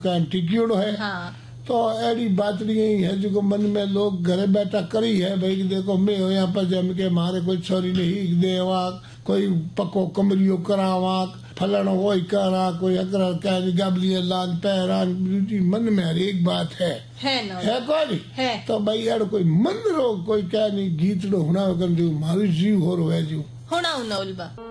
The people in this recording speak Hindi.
टिकियोड़ो है। हाँ। तो अड़ी बात नहीं है जो मन में लोग घरे बैठा करी है भाई देखो मैं हो यहाँ पर जम के मारे कोई छोरी नहीं देवा कोई पक्को कमरियो करावा फलन वो करा कोई अगर क्या गाबलिया लान पैरान मन में हर एक बात है कोई है तो भाई यार कोई मन रो कोई क्या नहीं गीत रो होना मारू जीव हो रो है जो होना उल्बा